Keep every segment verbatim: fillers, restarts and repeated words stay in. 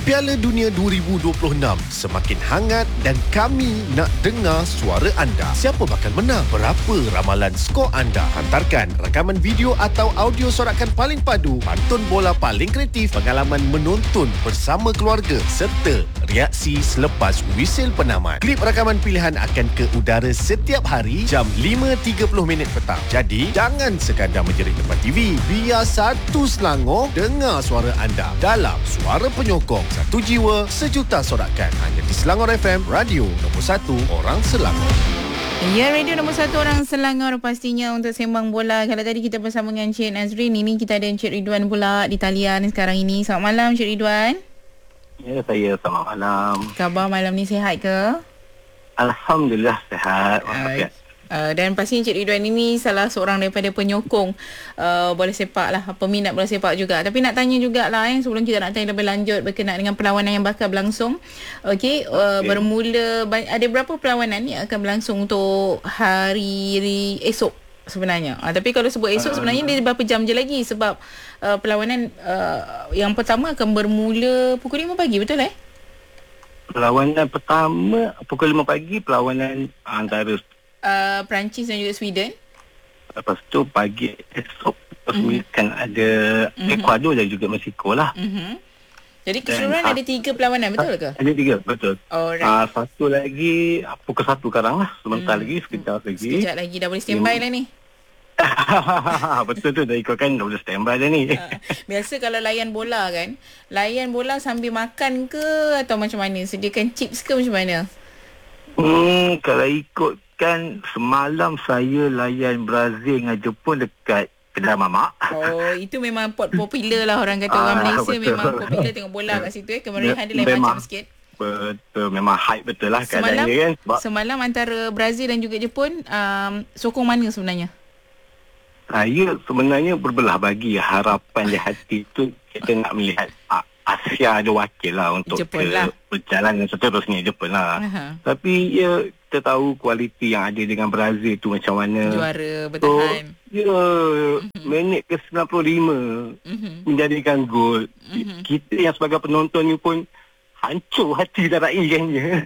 Piala Dunia dua ribu dua puluh enam semakin hangat dan kami nak dengar suara anda. Siapa bakal menang? Berapa ramalan skor anda? Hantarkan rakaman video atau audio sorakan paling padu, pantun bola paling kreatif, pengalaman menonton bersama keluarga serta reaksi selepas wisil penamat. Klip rakaman pilihan akan ke udara setiap hari jam lima tiga puluh minit petang. Jadi, jangan sekadar menjerit depan T V. Biar satu Selangor dengar suara anda dalam Suara Penyokong. Satu jiwa, sejuta sorakan. Hanya di Selangor F M, radio nombor satu orang Selangor. Ya, radio nombor satu orang Selangor pastinya untuk sembang bola. Kalau tadi kita bersama dengan Encik Nazrin, ini kita ada Encik Ridwan pula di talian sekarang ini. Selamat malam Encik Ridwan. Ya, saya selamat malam. Khabar malam ni sihat ke? Alhamdulillah sihat. Uh, uh, dan pasti Encik Ridwan ini salah seorang daripada penyokong uh, bola sepak lah, peminat bola sepak juga. Tapi nak tanya jugalah eh, sebelum kita nak tanya lebih lanjut berkenaan dengan perlawanan yang bakal berlangsung. Okey, uh, okay. bermula, ada berapa perlawanan yang akan berlangsung untuk hari esok sebenarnya? Uh, tapi kalau sebut esok, sebenarnya dia berapa jam je lagi, sebab uh, perlawanan uh, yang pertama akan bermula pukul lima pagi, betul eh? Perlawanan pertama pukul lima pagi, perlawanan antara uh, Perancis dan juga Sweden. Lepas tu pagi esok lepas mm-hmm. kan ada mm-hmm. Ecuador dan juga Mexico lah. Mm-hmm. Jadi keseluruhan dan, ada tiga perlawanan, betul ke? Ada tiga, betul. Alright. Uh, satu lagi pukul satu sekarang lah. Sebentar mm. lagi, sekejap lagi. Sekejap lagi, dah boleh standby mm. lah ni. Betul tu, dah ikutkan dah boleh standby dah ni. uh, Biasa kalau layan bola kan, layan bola sambil makan ke atau macam mana? Sediakan chips ke macam mana? Hmm, kalau ikutkan semalam saya layan Brazil dengan Jepun dekat kedai mamak. Oh, itu memang pot popular lah, orang kata orang Malaysia betul. Memang popular tengok bola kat situ eh. Kemeriahan dia lain macam sikit. Betul, memang hype betul lah semalam, keadaannya kan. Sebab semalam antara Brazil dan juga Jepun, um, sokong mana sebenarnya? Saya sebenarnya berbelah bagi harapan di hati tu kita nak melihat Asia ada wakil lah untuk Jepun ke lah. perjalanan seterusnya Jepun lah. Aha. Tapi ya kita tahu kualiti yang ada dengan Brazil tu macam mana. Juara bertahan. So, ya mm-hmm. minit ke sembilan puluh lima mm-hmm. menjadikan gol. Mm-hmm. Kita yang sebagai penonton ni pun hancur hati dah rakyatnya.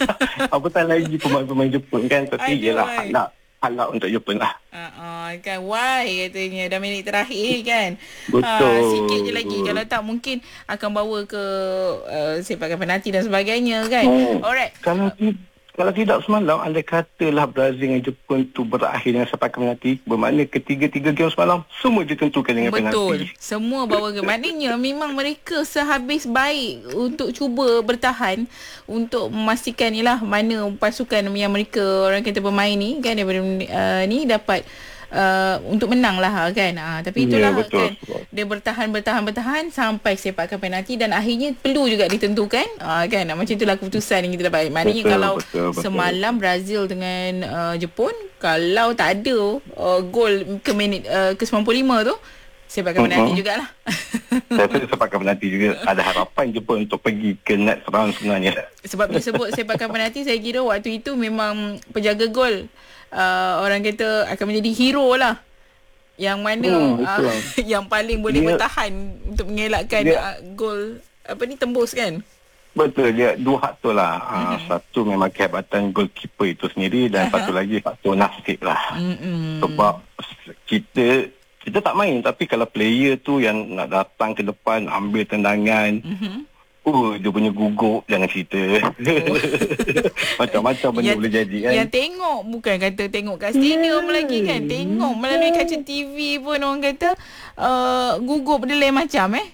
Apatah lagi pemain-pemain Jepun kan. Tapi yelah halak. Halak untuk Jepun lah. Uh-uh, kan why katanya dah minit terakhir kan. Betul. Uh, sikit je lagi. Kalau tak mungkin akan bawa ke uh, sepakan penalti dan sebagainya kan. Oh, alright. Kalau ti- kalau tidak semalam, andai katalah Brazil dengan Jepun tu berakhir dengan sepakan penalti, bermakna ketiga-tiga game semalam semua ditentukan dengan Betul. penalti. Betul. Semua bawa ke. Maknanya memang mereka sehabis baik untuk cuba bertahan untuk memastikan ialah mana pasukan yang mereka, orang kata pemain ni kan, daripada uh, ni dapat Uh, untuk menang lah kan. uh, Tapi itulah yeah, kan, dia bertahan bertahan bertahan sampai sepakan penalti dan akhirnya perlu juga ditentukan uh, kan. Macam itulah keputusan yang kita dapat. Maknanya betul, kalau betul, betul. Semalam Brazil dengan uh, Jepun, kalau tak ada uh, gol ke minit uh, ke sembilan puluh lima tu, sepakan penalti uh-huh. jugalah. Saya rasa sepakan penalti juga. Ada harapan Jepun untuk pergi ke next round sebenarnya. Sebab disebut sepakan penalti, saya kira waktu itu memang penjaga gol Uh, orang kata akan menjadi hero lah, yang mana hmm, uh, yang paling boleh dia, bertahan untuk mengelakkan dia, uh, gol apa ni tembus kan. Betul, dia dua faktor lah. uh, mm-hmm. Satu memang kehebatan goalkeeper itu sendiri dan uh-huh. satu lagi faktor nasib lah. mm-hmm. Sebab kita kita tak main, tapi kalau player tu yang nak datang ke depan ambil tendangan, mm-hmm. Oh, dia punya gugup, jangan cerita. Oh. Macam-macam benda yang, boleh jadi kan. Yang tengok, bukan kata tengok kat stadium yeah. lagi kan. Tengok melalui kaca T V pun orang kata uh, gugup dia lain macam eh.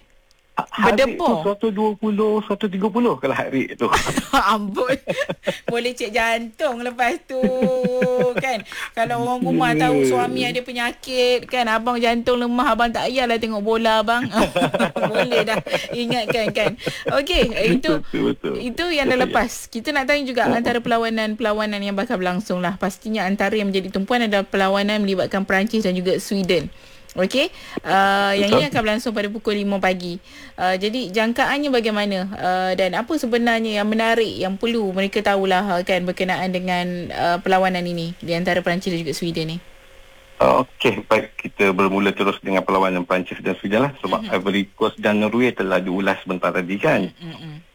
Hari tu seratus dua puluh, seratus tiga puluh kalau hari tu. Ambon. Boleh cek jantung lepas tu kan. Kalau orang rumah yeah. tahu suami ada penyakit kan, abang jantung lemah, abang tak payahlah tengok bola abang. Boleh dah ingatkan kan. Okey, itu betul, betul. Itu yang dah lepas. Kita nak tanya juga antara perlawanan-perlawanan yang bakal berlangsung lah. Pastinya antara yang menjadi tumpuan adalah perlawanan melibatkan Perancis dan juga Sweden. Okey, uh, yang ini akan berlangsung pada pukul lima pagi. Uh, jadi jangkaannya bagaimana uh, dan apa sebenarnya yang menarik yang perlu mereka tahulah kan berkenaan dengan uh, perlawanan ini di antara Perancis dan juga Sweden ni. Uh, Okey, baik, kita bermula terus dengan perlawanan Perancis dan Sweden lah, sebab mm-hmm. Ivory Coast dan Norway telah diulas sebentar tadi kan. Mm-hmm.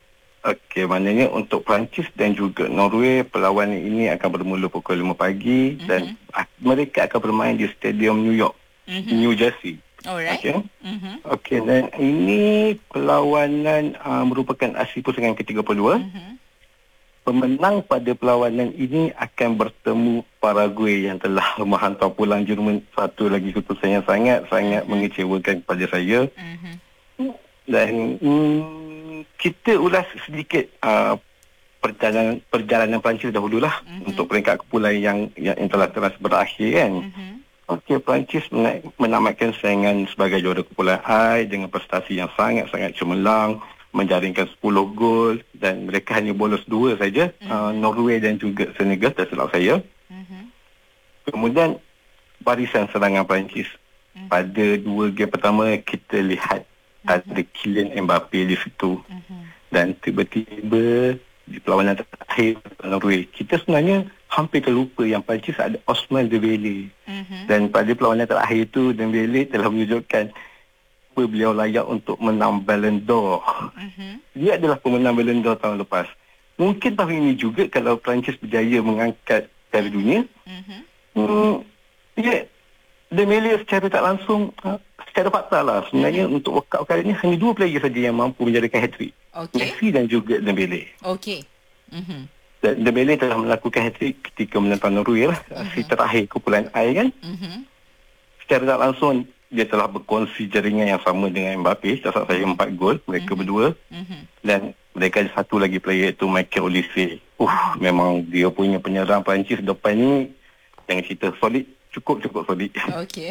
Okey, maknanya untuk Perancis dan juga Norway, perlawanan ini akan bermula pukul lima pagi mm-hmm. dan mereka akan bermain di Stadium New York, mm-hmm. New Jersey. Alright. Okey. Mm-hmm. Okey, dan ini perlawanan uh, merupakan aksi pusingan ke tiga puluh dua. Mm-hmm. Pemenang pada perlawanan ini akan bertemu Paraguay yang telah menghantar pulang Jerman. Satu lagi keputusan yang sangat sangat mm-hmm. mengecewakan kepada saya. Mm-hmm. Dan mm, kita ulas sedikit uh, perjalanan perjalanan Perancis dahululah mm-hmm. untuk peringkat kumpulan yang, yang yang telah telah berakhir kan. Mm-hmm. Okey, Perancis menamatkan saingan sebagai juara kumpulan I dengan prestasi yang sangat-sangat cemerlang, menjaringkan sepuluh gol dan mereka hanya bolos dua saja, mm-hmm. uh, Norway dan juga Senegal, tak silap saya. Mm-hmm. Kemudian barisan serangan Perancis. Mm-hmm. Pada dua game pertama kita lihat mm-hmm. ada Kylian Mbappe di situ. Mm-hmm. Dan tiba-tiba di perlawanan terakhir Norway, kita sebenarnya hampir terlupa yang Perancis ada Ousmane Dembélé. Mm-hmm. Dan pada perlawanan terakhir itu Dembélé telah menunjukkan apa beliau layak untuk menang Ballon d'Or. Mm-hmm. Dia adalah pemenang Ballon d'Or tahun lepas. Mungkin tahun ini juga kalau Perancis berjaya mengangkat Piala Dunia, mm-hmm. hmm, dia Dembélé secara tak langsung, secara fakta lah sebenarnya mm-hmm. untuk World Cup kali ini hanya dua player saja yang mampu menjadikan hat-trick. Okay. Messi dan juga Dembélé. Okey. Mm-hmm. Dan Dembélé telah melakukan hat-trick ketika menentang Norway lah, mm-hmm. si terakhir kumpulan I kan. Mm-hmm. Secara tak langsung dia telah berkongsi jaringan yang sama dengan Mbappe, tak saya empat gol mereka mm-hmm. berdua. Mm-hmm. Dan mereka ada satu lagi player iaitu Michael Olise. Uh, mm-hmm. memang dia punya penyerang Perancis depan ni jangan cerita, solid, cukup-cukup solid. Okey.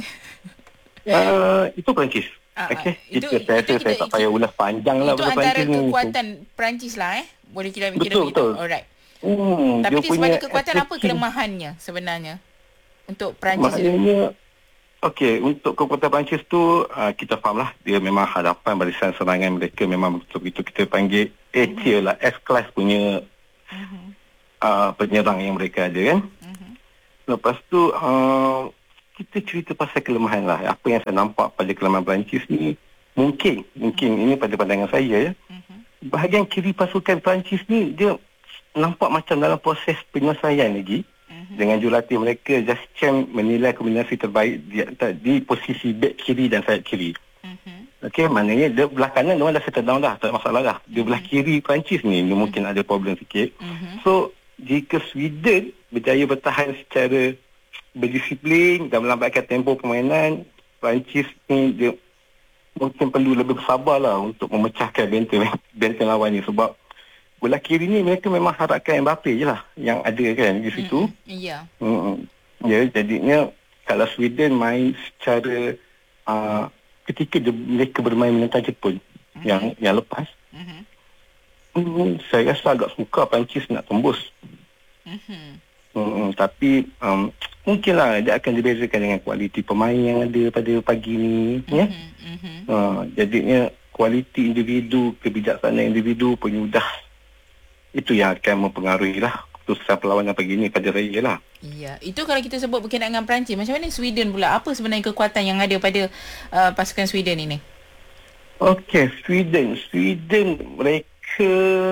uh, itu Perancis. Ah, okay. Itu, itu, saya itu, rasa saya tak payah ulas panjang lah. Itu antara Perancis kekuatan ni. Perancis lah eh. Boleh kita kira begitu. Betul. Alright. Hmm, Tapi dia sebagai kekuatan apa kelemahannya sebenarnya untuk Perancis? Maknanya, okey, untuk kekuatan Perancis tu uh, kita faham lah. Dia memang hadapan barisan serangan mereka memang betul-betul kita panggil A-tier lah, S-class punya uh-huh. uh, penyerang yang mereka ada kan. Uh-huh. Lepas tu uh, kita cerita pasal kelemahan lah. Apa yang saya nampak pada kelemahan Perancis ni, mungkin, mungkin uh-huh. ini pada pandangan saya ya. Uh-huh. Bahagian kiri pasukan Perancis ni, dia nampak macam dalam proses penyelesaian lagi. Uh-huh. Dengan jurulatih mereka, Deschamps menilai kombinasi terbaik di, di posisi back kiri dan sayap kiri. Uh-huh. Okey, maknanya dia belah kanan dia dah settle down dah, tak ada masalah dah. Dia belah kiri Perancis ni, dia uh-huh. mungkin ada problem sikit. Uh-huh. So, jika Sweden berjaya bertahan secara berdisiplin dan melambatkan tempo permainan, Perancis ni dia mungkin perlu lebih bersabar lah untuk memecahkan benteng benteng lawan ni, sebab belah kiri ni mereka memang harapkan Mbappe je lah yang ada kan di situ. Iya. Mm-hmm. Mm-hmm. Ya, jadinya kalau Sweden main secara uh, ketika dia, mereka bermain menentang Jepun mm-hmm. yang yang lepas, mm-hmm. mm, saya rasa agak suka Perancis nak tembus. Mm-hmm. Hmm, tapi um, mungkinlah dia akan dibezakan dengan kualiti pemain yang ada pada pagi ni. Mm-hmm. Ya? Mm-hmm. Uh, jadinya kualiti individu, kebijaksanaan individu, penyudah, itu yang akan mempengaruhi lah keputusan perlawanan pagi ni pada saya lah. Ya, itu kalau kita sebut berkenaan dengan Perancis. Macam mana Sweden pula? Apa sebenarnya kekuatan yang ada pada uh, pasukan Sweden ini? Okey, Sweden. Sweden mereka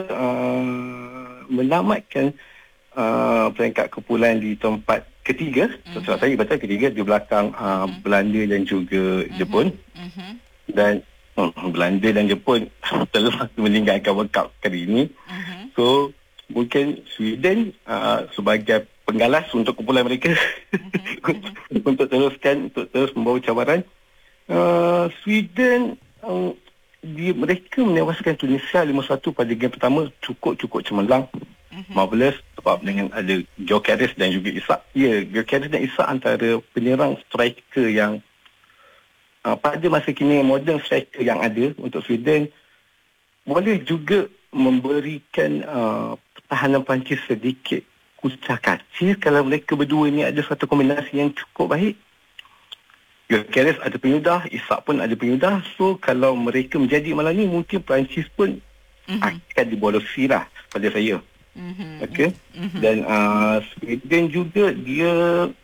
uh, menamatkan Uh, peringkat kumpulan di tempat ketiga. Mm-hmm. So, saya baca ketiga di belakang uh, mm-hmm. Belanda dan juga mm-hmm. Jepun. Mm-hmm. Dan uh, Belanda dan Jepun telah meninggalkan World Cup kali ini. Mm-hmm. So mungkin Sweden uh, sebagai penggalas untuk kumpulan mereka mm-hmm. untuk teruskan, untuk terus membawa cabaran. Uh, Sweden uh, di, mereka menewaskan Tunisia lima satu pada game pertama, cukup-cukup cemerlang. Mm-hmm. Marvelous, sebab dengan ada Gyökeres dan juga Isak. Ya, Gyökeres dan Isak antara penyerang striker yang uh, pada masa kini modern striker yang ada untuk Sweden, boleh juga memberikan uh, pertahanan Perancis sedikit kucah kacir kalau mereka berdua ni ada satu kombinasi yang cukup baik. Gyökeres ada penyudah, Isak pun ada penyudah. So kalau mereka menjadi malam ni, mungkin Perancis pun mm-hmm. akan dibolosi lah pada saya. Mm-hmm. Okey. Mm-hmm. Dan uh, Sweden juga dia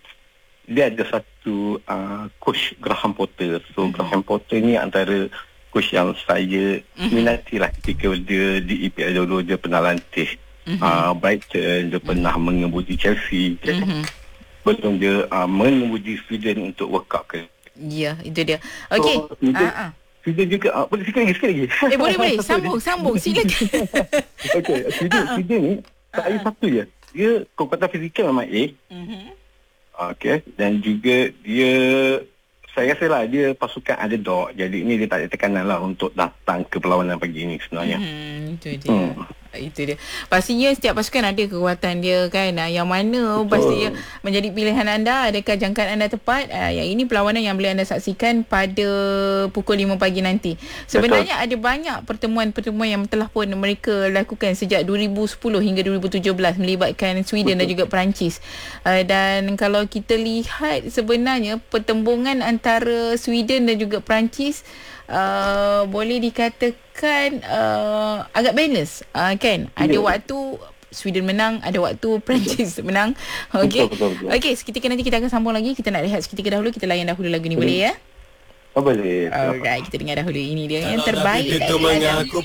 dia ada satu uh, coach Graham Potter. So mm-hmm. Graham Potter ni antara coach yang saya mm-hmm. minati lah ketika dia di E P L dulu. Dia pernah latih mm-hmm. uh, Brighton, dia pernah mm-hmm. mengemudi Chelsea. Mm-hmm. Belum dia uh, mengemudi Sweden untuk World Cup ke. Ya, itu dia. Okey. So, uh-huh. Sweden juga uh, boleh sikit lagi, sikit lagi. Eh boleh boleh, sambung sambung silakan. Okey, Sweden, uh-huh. Sweden ni tak ada uh-huh. satu je. Dia kekuatan fizikal memang A. Mhm. Okey, dan juga dia, saya rasa lah dia pasukan underdog. Jadi ni dia tak ada tekanan lah untuk datang ke perlawanan pagi ni sebenarnya. Hmm, itu dia. Hmm. Itu dia. Pastinya setiap pasukan ada kekuatan dia kan. Yang mana betul. Pastinya menjadi pilihan anda. Adakah jangkaan anda tepat? Yang ini perlawanan yang boleh anda saksikan pada pukul lima pagi nanti. Sebenarnya betul. Ada banyak pertemuan-pertemuan yang telah pun mereka lakukan sejak dua ribu sepuluh hingga dua ribu tujuh belas melibatkan Sweden betul. Dan juga Perancis. Dan kalau kita lihat sebenarnya pertembungan antara Sweden dan juga Perancis Uh, boleh dikatakan uh, agak balance uh, kan. Ada yeah. waktu Sweden menang, ada waktu Perancis menang. Okey. Okey, seketika nanti kita akan sambung lagi. Kita nak rehat seketika dahulu. Kita layan dahulu lagu ni boleh ya? Oh, boleh. Alright, kita dengar dahulu. Ini dia yang terbaik.